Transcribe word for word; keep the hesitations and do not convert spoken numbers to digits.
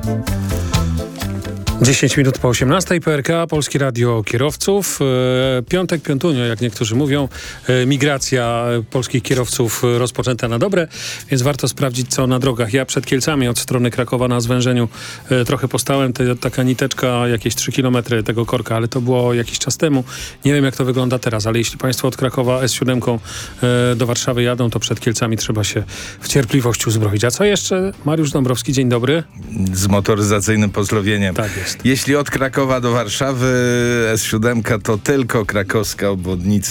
dziesięć minut po osiemnastej, P R K, Polskie Radio Kierowców. Piątek, piątunio, jak niektórzy mówią. Migracja polskich kierowców rozpoczęta na dobre, więc warto sprawdzić, co na drogach. Ja przed Kielcami od strony Krakowa na zwężeniu trochę postałem. Te, taka niteczka, jakieś trzy kilometry tego korka, ale to było jakiś czas temu. Nie wiem, jak to wygląda teraz, ale jeśli państwo od Krakowa S siedem do Warszawy jadą, to przed Kielcami trzeba się w cierpliwość uzbroić. A co jeszcze? Mariusz Dąbrowski, dzień dobry. Z motoryzacyjnym pozdrowieniem. Tak jest. Jeśli od Krakowa do Warszawy S siedem, to tylko krakowska obwodnica.